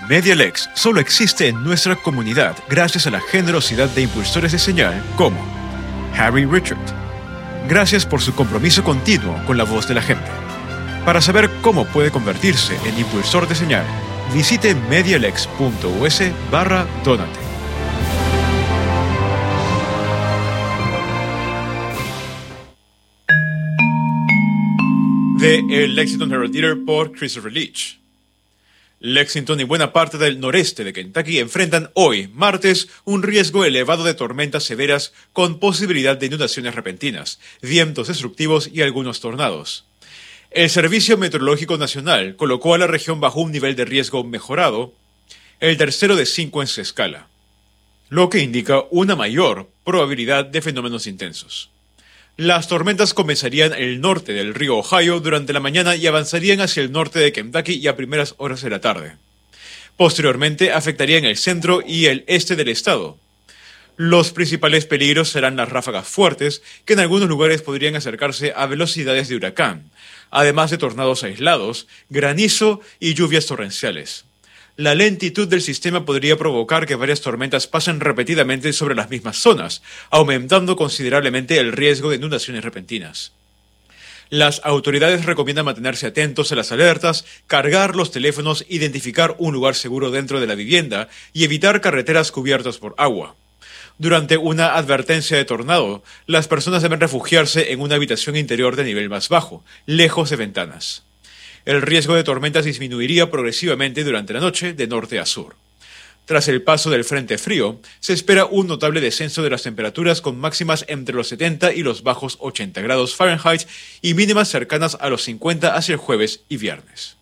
MediaLex solo existe en nuestra comunidad gracias a la generosidad de impulsores de señal como Harry Richard. Gracias por su compromiso continuo con la voz de la gente. Para saber cómo puede convertirse en impulsor de señal, visite medialex.us/donate. De el Lexington Herald Leader por Christopher Leach. Lexington y buena parte del noreste de Kentucky enfrentan hoy, martes, un riesgo elevado de tormentas severas con posibilidad de inundaciones repentinas, vientos destructivos y algunos tornados. El Servicio Meteorológico Nacional colocó a la región bajo un nivel de riesgo mejorado, el tercero de 5 en su escala, lo que indica una mayor probabilidad de fenómenos intensos. Las tormentas comenzarían en el norte del río Ohio durante la mañana y avanzarían hacia el norte de Kentucky y a primeras horas de la tarde. Posteriormente afectarían el centro y el este del estado. Los principales peligros serán las ráfagas fuertes, que en algunos lugares podrían acercarse a velocidades de huracán, además de tornados aislados, granizo y lluvias torrenciales. La lentitud del sistema podría provocar que varias tormentas pasen repetidamente sobre las mismas zonas, aumentando considerablemente el riesgo de inundaciones repentinas. Las autoridades recomiendan mantenerse atentos a las alertas, cargar los teléfonos, identificar un lugar seguro dentro de la vivienda y evitar carreteras cubiertas por agua. Durante una advertencia de tornado, las personas deben refugiarse en una habitación interior de nivel más bajo, lejos de ventanas. El riesgo de tormentas disminuiría progresivamente durante la noche de norte a sur. Tras el paso del frente frío, se espera un notable descenso de las temperaturas con máximas entre los 70 y los bajos 80 grados Fahrenheit y mínimas cercanas a los 50 hacia el jueves y viernes.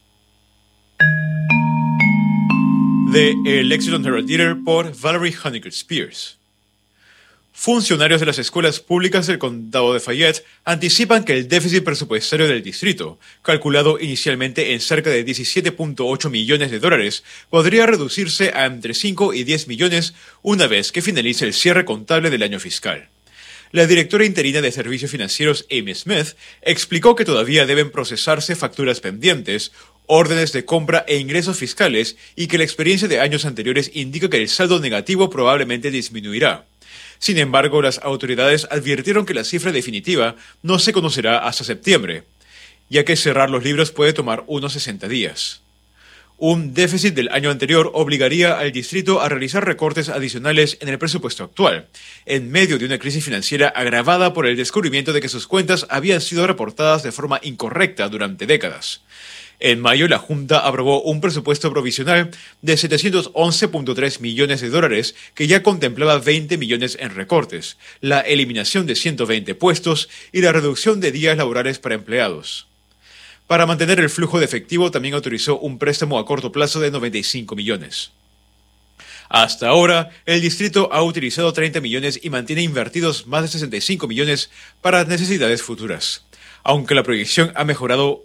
De el Lexington Herald Leader por Valerie Honeycutt Spears. Funcionarios de las escuelas públicas del condado de Fayette anticipan que el déficit presupuestario del distrito, calculado inicialmente en cerca de $17.8 millones, podría reducirse a entre 5 y 10 millones una vez que finalice el cierre contable del año fiscal. La directora interina de Servicios Financieros, Amy Smith, explicó que todavía deben procesarse facturas pendientes, órdenes de compra e ingresos fiscales y que la experiencia de años anteriores indica que el saldo negativo probablemente disminuirá. Sin embargo, las autoridades advirtieron que la cifra definitiva no se conocerá hasta septiembre, ya que cerrar los libros puede tomar unos 60 días. Un déficit del año anterior obligaría al distrito a realizar recortes adicionales en el presupuesto actual, en medio de una crisis financiera agravada por el descubrimiento de que sus cuentas habían sido reportadas de forma incorrecta durante décadas. En mayo, la Junta aprobó un presupuesto provisional de $711.3 millones que ya contemplaba 20 millones en recortes, la eliminación de 120 puestos y la reducción de días laborales para empleados. Para mantener el flujo de efectivo, también autorizó un préstamo a corto plazo de 95 millones. Hasta ahora, el distrito ha utilizado 30 millones y mantiene invertidos más de 65 millones para necesidades futuras. Aunque la proyección ha mejorado,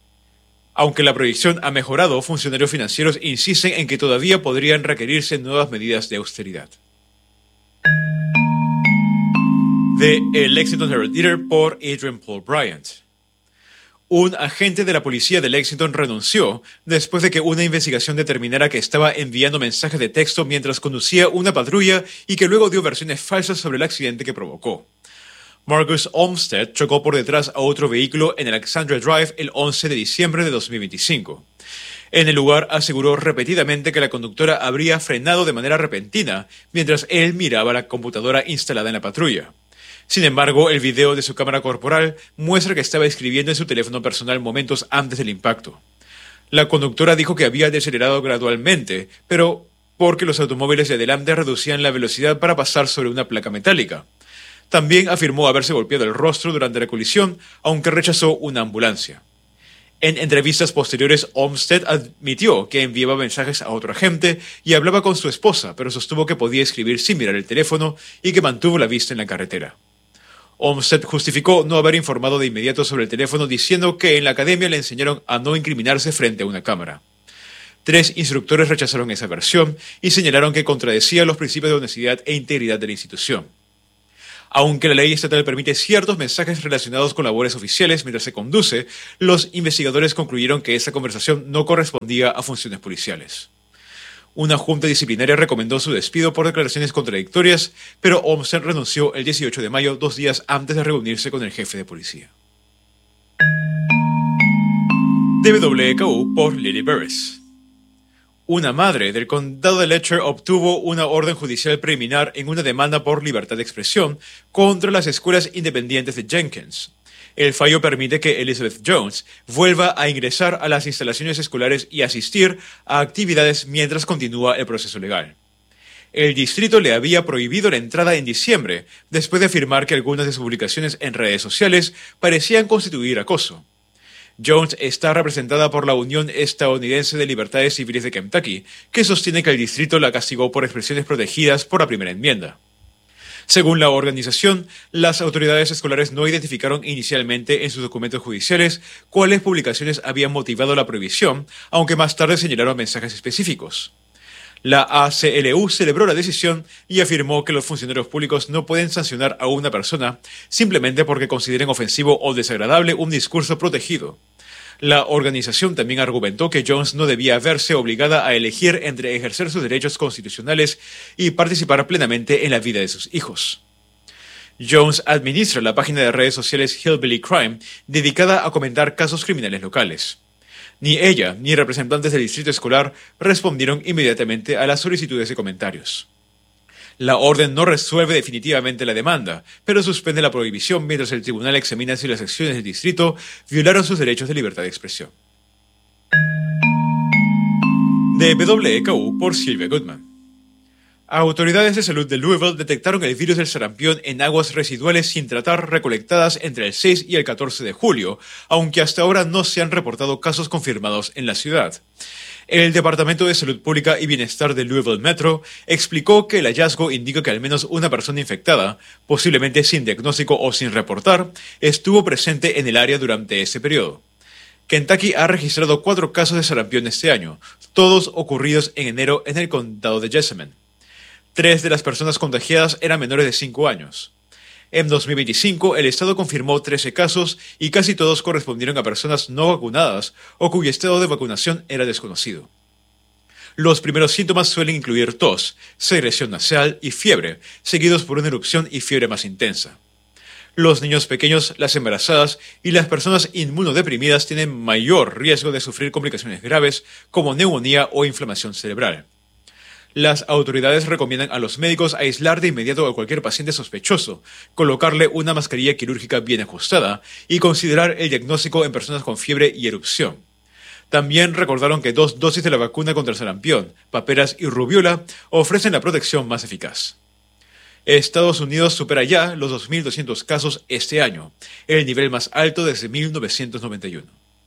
funcionarios financieros insisten en que todavía podrían requerirse nuevas medidas de austeridad. De el Lexington Herald Leader por Adrian Paul Bryant. Un agente de la policía de Lexington renunció después de que una investigación determinara que estaba enviando mensajes de texto mientras conducía una patrulla y que luego dio versiones falsas sobre el accidente que provocó. Marcus Olmsted chocó por detrás a otro vehículo en el Alexandria Drive el 11 de diciembre de 2025. En el lugar aseguró repetidamente que la conductora habría frenado de manera repentina mientras él miraba la computadora instalada en la patrulla. Sin embargo, el video de su cámara corporal muestra que estaba escribiendo en su teléfono personal momentos antes del impacto. La conductora dijo que había decelerado gradualmente, pero porque los automóviles de adelante reducían la velocidad para pasar sobre una placa metálica. También afirmó haberse golpeado el rostro durante la colisión, aunque rechazó una ambulancia. En entrevistas posteriores, Olmsted admitió que enviaba mensajes a otro agente y hablaba con su esposa, pero sostuvo que podía escribir sin mirar el teléfono y que mantuvo la vista en la carretera. Olmsted justificó no haber informado de inmediato sobre el teléfono, diciendo que en la academia le enseñaron a no incriminarse frente a una cámara. 3 instructores rechazaron esa versión y señalaron que contradecía los principios de honestidad e integridad de la institución. Aunque la ley estatal permite ciertos mensajes relacionados con labores oficiales mientras se conduce, los investigadores concluyeron que esa conversación no correspondía a funciones policiales. Una junta disciplinaria recomendó su despido por declaraciones contradictorias, pero Olmsted renunció el 18 de mayo, 2 días antes de reunirse con el jefe de policía. TWKU por Lily Burris. Una madre del condado de Letcher obtuvo una orden judicial preliminar en una demanda por libertad de expresión contra las escuelas independientes de Jenkins. El fallo permite que Elizabeth Jones vuelva a ingresar a las instalaciones escolares y asistir a actividades mientras continúa el proceso legal. El distrito le había prohibido la entrada en diciembre, después de afirmar que algunas de sus publicaciones en redes sociales parecían constituir acoso. Jones está representada por la Unión Estadounidense de Libertades Civiles de Kentucky, que sostiene que el distrito la castigó por expresiones protegidas por la primera enmienda. Según la organización, las autoridades escolares no identificaron inicialmente en sus documentos judiciales cuáles publicaciones habían motivado la prohibición, aunque más tarde señalaron mensajes específicos. La ACLU celebró la decisión y afirmó que los funcionarios públicos no pueden sancionar a una persona simplemente porque consideren ofensivo o desagradable un discurso protegido. La organización también argumentó que Jones no debía verse obligada a elegir entre ejercer sus derechos constitucionales y participar plenamente en la vida de sus hijos. Jones administra la página de redes sociales Hillbilly Crime, dedicada a comentar casos criminales locales. Ni ella ni representantes del distrito escolar respondieron inmediatamente a las solicitudes de comentarios. La orden no resuelve definitivamente la demanda, pero suspende la prohibición mientras el tribunal examina si las acciones del distrito violaron sus derechos de libertad de expresión. De WKU por Sylvia Goodman. Autoridades de salud de Louisville detectaron el virus del sarampión en aguas residuales sin tratar recolectadas entre el 6 y el 14 de julio, aunque hasta ahora no se han reportado casos confirmados en la ciudad. El Departamento de Salud Pública y Bienestar de Louisville Metro explicó que el hallazgo indica que al menos una persona infectada, posiblemente sin diagnóstico o sin reportar, estuvo presente en el área durante ese periodo. Kentucky ha registrado 4 casos de sarampión este año, todos ocurridos en enero en el condado de Jessamine. 3 de las personas contagiadas eran menores de 5 años. En 2025, el estado confirmó 13 casos y casi todos correspondieron a personas no vacunadas o cuyo estado de vacunación era desconocido. Los primeros síntomas suelen incluir tos, secreción nasal y fiebre, seguidos por una erupción y fiebre más intensa. Los niños pequeños, las embarazadas y las personas inmunodeprimidas tienen mayor riesgo de sufrir complicaciones graves como neumonía o inflamación cerebral. Las autoridades recomiendan a los médicos aislar de inmediato a cualquier paciente sospechoso, colocarle una mascarilla quirúrgica bien ajustada y considerar el diagnóstico en personas con fiebre y erupción. También recordaron que 2 dosis de la vacuna contra el sarampión, paperas y rubiola ofrecen la protección más eficaz. Estados Unidos supera ya los 2.200 casos este año, el nivel más alto desde 1991.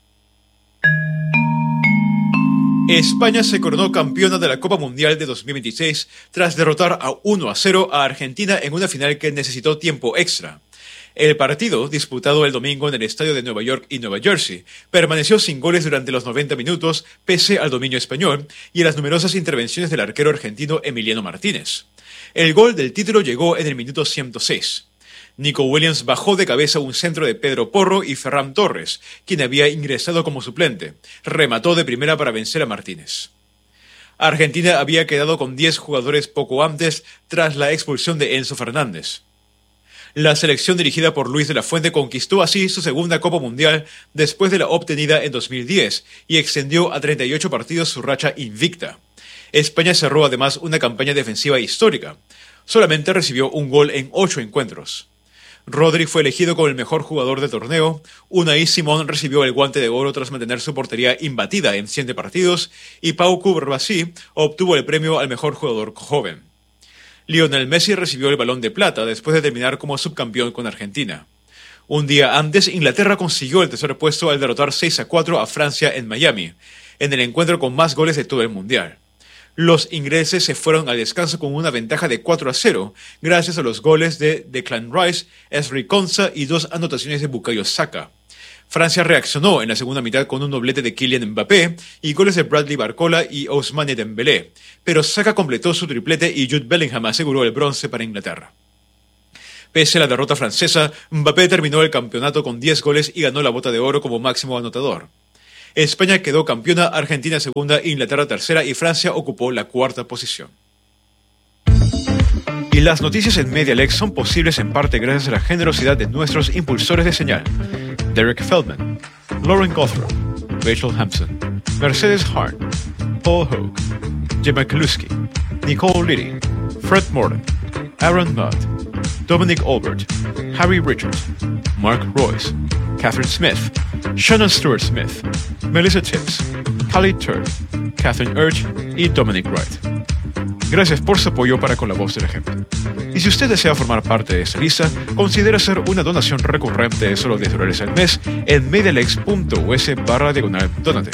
España se coronó campeona de la Copa Mundial de 2026 tras derrotar a 1-0 a Argentina en una final que necesitó tiempo extra. El partido, disputado el domingo en el estadio de Nueva York y Nueva Jersey, permaneció sin goles durante los 90 minutos pese al dominio español y a las numerosas intervenciones del arquero argentino Emiliano Martínez. El gol del título llegó en el minuto 106. Nico Williams bajó de cabeza un centro de Pedro Porro y Ferran Torres, quien había ingresado como suplente. Remató de primera para vencer a Martínez. Argentina había quedado con 10 jugadores poco antes tras la expulsión de Enzo Fernández. La selección dirigida por Luis de la Fuente conquistó así su segunda Copa Mundial después de la obtenida en 2010 y extendió a 38 partidos su racha invicta. España cerró además una campaña defensiva histórica. Solamente recibió un gol en 8 encuentros. Rodri fue elegido como el mejor jugador del torneo, Unai Simón recibió el Guante de Oro tras mantener su portería imbatida en 7 partidos y Pau Cubarsí obtuvo el premio al mejor jugador joven. Lionel Messi recibió el Balón de Plata después de terminar como subcampeón con Argentina. Un día antes, Inglaterra consiguió el tercer puesto al derrotar 6-4 a Francia en Miami, en el encuentro con más goles de todo el Mundial. Los ingleses se fueron al descanso con una ventaja de 4-0, gracias a los goles de Declan Rice, Ezri Konsa y 2 anotaciones de Bukayo Saka. Francia reaccionó en la segunda mitad con un doblete de Kylian Mbappé y goles de Bradley Barcola y Ousmane Dembélé, pero Saka completó su triplete y Jude Bellingham aseguró el bronce para Inglaterra. Pese a la derrota francesa, Mbappé terminó el campeonato con 10 goles y ganó la Bota de Oro como máximo anotador. España quedó campeona, Argentina segunda, Inglaterra tercera y Francia ocupó la cuarta posición. Y las noticias en Medialex son posibles en parte gracias a la generosidad de nuestros impulsores de señal: Derek Feldman, Lauren Gothrop, Rachel Hampson, Mercedes Hart, Paul Hogue, Gemma Kaluski, Nicole Liddy, Fred Morton, Aaron Mudd, Dominic Albert, Harry Richards, Mark Royce, Catherine Smith, Shannon Stewart Smith, Melissa Tibbs, Callie Turd, Catherine Urge y Dominic Wright. Gracias por su apoyo para Con la Voz del Ejemplo. Y si usted desea formar parte de esta lista, considere hacer una donación recurrente de solo $10 al mes en medialex.us/donate.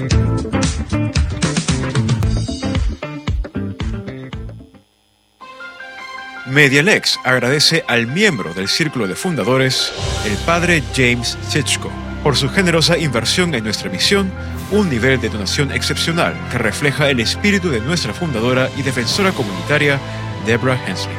Medialex agradece al miembro del Círculo de Fundadores, el padre James Sitchko, por su generosa inversión en nuestra misión, un nivel de donación excepcional que refleja el espíritu de nuestra fundadora y defensora comunitaria, Deborah Hensley.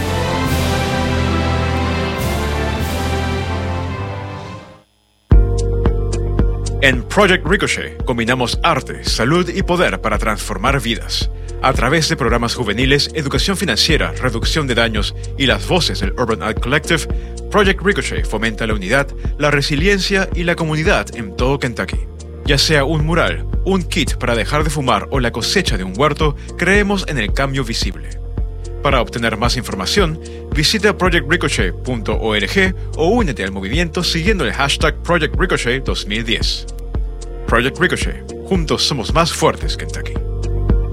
En Project Ricochet combinamos arte, salud y poder para transformar vidas. A través de programas juveniles, educación financiera, reducción de daños y las voces del Urban Art Collective, Project Ricochet fomenta la unidad, la resiliencia y la comunidad en todo Kentucky. Ya sea un mural, un kit para dejar de fumar o la cosecha de un huerto, creemos en el cambio visible. Para obtener más información, visita projectricochet.org o únete al movimiento siguiendo el hashtag Project Ricochet 2010. Project Ricochet. Juntos somos más fuertes, Kentucky.